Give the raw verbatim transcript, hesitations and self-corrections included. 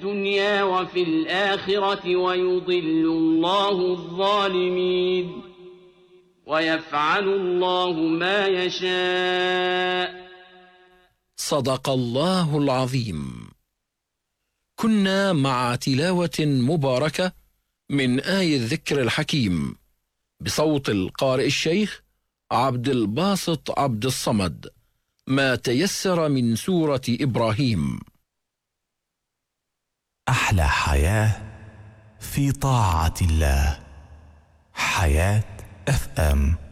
الدنيا وفي الآخرة ويضل الله الظالمين ويفعل الله ما يشاء. صدق الله العظيم. كنا مع تلاوة مباركة من آي الذكر الحكيم بصوت القارئ الشيخ عبد الباسط عبد الصمد، ما تيسر من سورة إبراهيم. أحلى حياة في طاعة الله. حياة اف ام.